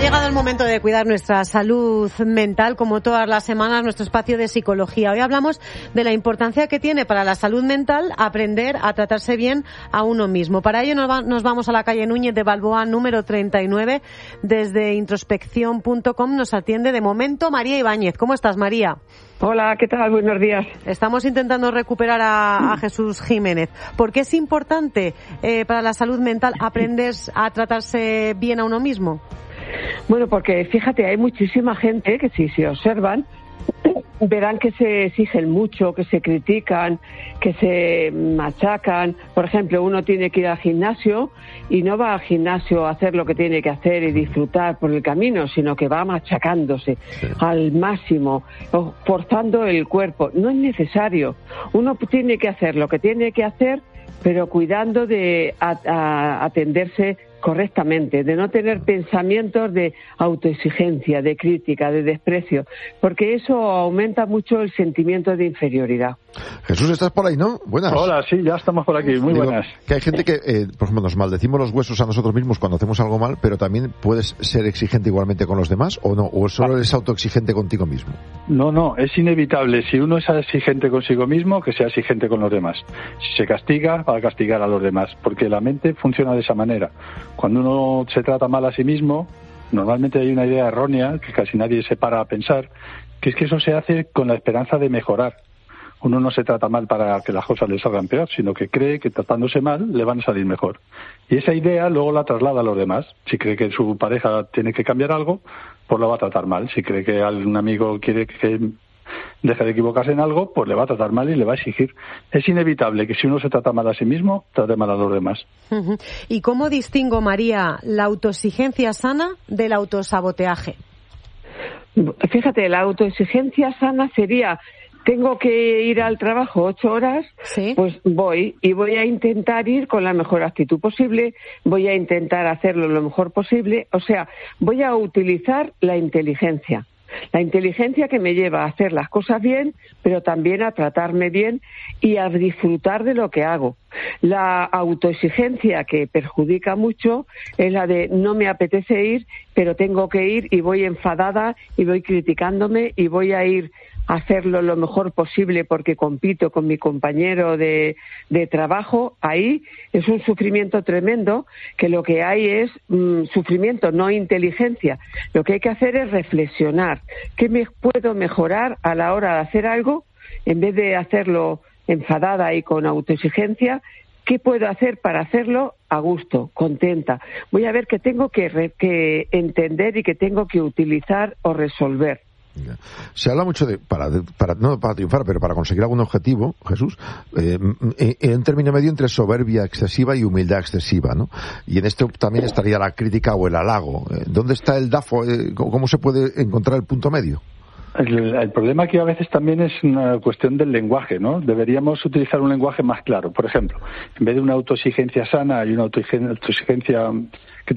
llegado el momento de cuidar nuestra salud mental, como todas las semanas, nuestro espacio de psicología. Hoy hablamos de la importancia que tiene para la salud mental aprender a tratarse bien a uno mismo. Para ello nos vamos a la calle Núñez de Balboa, número 39. Desde introspección.com nos atiende de momento María Ibáñez. ¿Cómo estás, María? Hola, ¿qué tal? Buenos días. Estamos intentando recuperar a Jesús Jiménez. ¿Por qué es importante para la salud mental aprender a tratarse bien a uno mismo? Bueno, porque fíjate, hay muchísima gente que si se observan verán que se exigen mucho, que se critican, que se machacan. Por ejemplo, uno tiene que ir al gimnasio y no va al gimnasio a hacer lo que tiene que hacer y disfrutar por el camino, sino que va machacándose al máximo, forzando el cuerpo. No es necesario. Uno tiene que hacer lo que tiene que hacer, pero cuidando de atenderse correctamente, de no tener pensamientos de autoexigencia, de crítica, de desprecio, porque eso aumenta mucho el sentimiento de inferioridad. Jesús, ¿estás por ahí, no? Buenas. Hola, sí, ya estamos por aquí, muy buenas. Que hay gente que, por ejemplo, nos maldecimos los huesos a nosotros mismos cuando hacemos algo mal, pero también puedes ser exigente igualmente con los demás, ¿o no? ¿O solo eres autoexigente contigo mismo? No, es inevitable. Si uno es exigente consigo mismo, que sea exigente con los demás. Si se castiga, va a castigar a los demás, porque la mente funciona de esa manera. Cuando uno se trata mal a sí mismo, normalmente hay una idea errónea, que casi nadie se para a pensar, que es que eso se hace con la esperanza de mejorar. Uno no se trata mal para que las cosas le salgan peor, sino que cree que tratándose mal le van a salir mejor. Y esa idea luego la traslada a los demás. Si cree que su pareja tiene que cambiar algo, pues lo va a tratar mal. Si cree que algún amigo quiere que deje de equivocarse en algo, pues le va a tratar mal y le va a exigir. Es inevitable que si uno se trata mal a sí mismo, trate mal a los demás. ¿Y cómo distingo, María, la autoexigencia sana del autosaboteaje? Fíjate, la autoexigencia sana sería: tengo que ir al trabajo 8 horas, ¿sí? Pues voy a intentar ir con la mejor actitud posible, voy a intentar hacerlo lo mejor posible, o sea, voy a utilizar la inteligencia. La inteligencia que me lleva a hacer las cosas bien, pero también a tratarme bien y a disfrutar de lo que hago. La autoexigencia que perjudica mucho es la de no me apetece ir, pero tengo que ir y voy enfadada y voy criticándome y voy a ir a hacerlo lo mejor posible porque compito con mi compañero de trabajo. Ahí es un sufrimiento tremendo, que lo que hay es sufrimiento, no inteligencia. Lo que hay que hacer es reflexionar. ¿Qué me puedo mejorar a la hora de hacer algo? En vez de hacerlo enfadada y con autoexigencia, ¿qué puedo hacer para hacerlo a gusto, contenta? Voy a ver qué tengo que entender y que tengo que utilizar o resolver. Se habla mucho de, no para triunfar, pero para conseguir algún objetivo, Jesús, en un término medio entre soberbia excesiva y humildad excesiva, ¿no? Y en esto también estaría la crítica o el halago. ¿Dónde está el DAFO? ¿Cómo se puede encontrar el punto medio? El problema aquí a veces también es una cuestión del lenguaje, ¿no? Deberíamos utilizar un lenguaje más claro. Por ejemplo, en vez de una autoexigencia sana y una autoexigencia